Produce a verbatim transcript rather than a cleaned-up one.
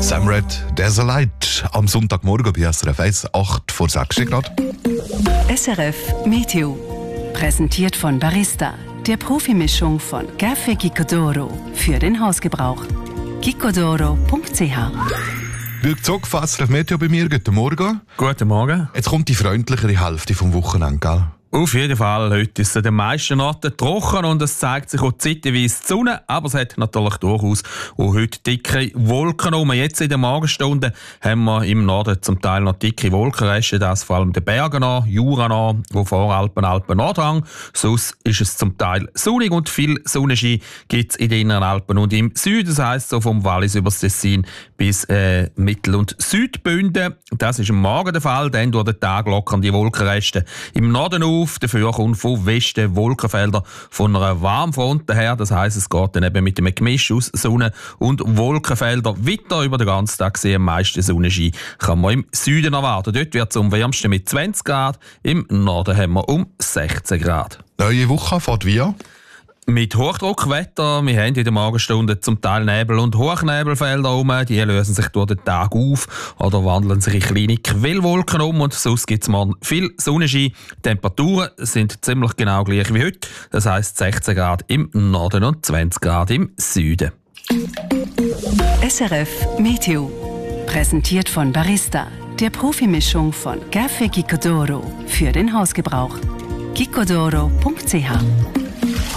Samred, Desolate, am Sonntagmorgen bei S R F eins, acht vor sechs Grad. S R F Meteo. Präsentiert von Barista, der Profimischung von Café Gicodoro für den Hausgebrauch. gicodoro punkt c h. Schaut zurück auf S R F Meteo bei mir. Guten Morgen. Guten Morgen. Jetzt kommt die freundlichere Hälfte vom Wochenende, gell? Auf jeden Fall. Heute ist es an den meisten Orten trocken und es zeigt sich auch zeitweise die Sonne, aber es hat natürlich durchaus auch heute dicke Wolken um. Jetzt in den Morgenstunden haben wir im Norden zum Teil noch dicke Wolkenreste, das vor allem den Bergen an, Jura an, wo Voralpen, Alpen, Nordhang. Sonst ist es zum Teil sonnig und viel Sonnenschein gibt es in den inneren Alpen und im Süden, das heisst so vom Wallis über das Tessin bis äh, Mittel- und Südbünden. Das ist am Morgen der Fall, dann durch den Tag lockern die Wolkenreste im Norden auf. Dafür kommt von Westen Wolkenfelder von einer Warmfront daher. Das heisst, es geht dann eben mit einem Gemisch aus Sonne- und Wolkenfelder weiter über den ganzen Tag gesehen. Am meisten Sonnenschein kann man im Süden erwarten. Dort wird es am wärmsten mit zwanzig Grad. Im Norden haben wir um sechzehn Grad. Neue Woche fährt wie? Mit Hochdruckwetter. Wir haben in den Morgenstunden zum Teil Nebel- und Hochnebelfelder um. Die lösen sich durch den Tag auf oder wandeln sich in kleine Quellwolken um. Und sonst gibt es morgen viel Sonnenschein. Die Temperaturen sind ziemlich genau gleich wie heute. Das heisst sechzehn Grad im Norden und zwanzig Grad im Süden. S R F Meteo. Präsentiert von Barista, der Profimischung von Café Gicodoro für den Hausgebrauch. gicodoro punkt c h.